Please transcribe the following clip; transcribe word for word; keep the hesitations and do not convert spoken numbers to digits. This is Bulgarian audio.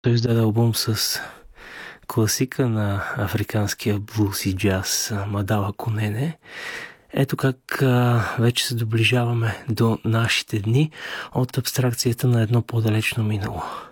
Той издаде албум с класика на африканския блуз и джаз Мадала Конене. Ето как а, вече се доближаваме до нашите дни от абстракцията на едно по-далечно минало.